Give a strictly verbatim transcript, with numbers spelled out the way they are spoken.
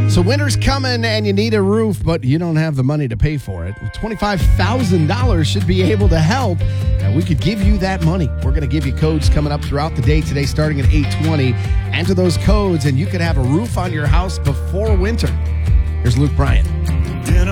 So winter's coming and you need a roof, but you don't have the money to pay for it. twenty-five thousand dollars should be able to help. And we could give you that money. We're going to give you codes coming up throughout the day today, starting at eight twenty. Enter those codes and you could have a roof on your house before winter. Here's Luke Bryan.